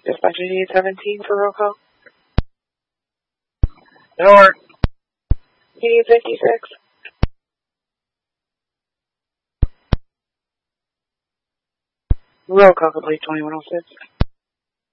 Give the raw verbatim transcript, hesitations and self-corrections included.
Dispatcher, you need seventeen for roll call. Or You need fifty-six. Roll call complete, twenty-one oh six.